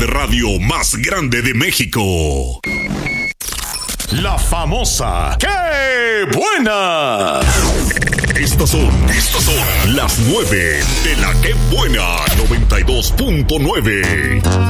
de radio más grande de México. La famosa ¡Qué buena! Estos son las 9 de la ¡Qué buena! 92.9.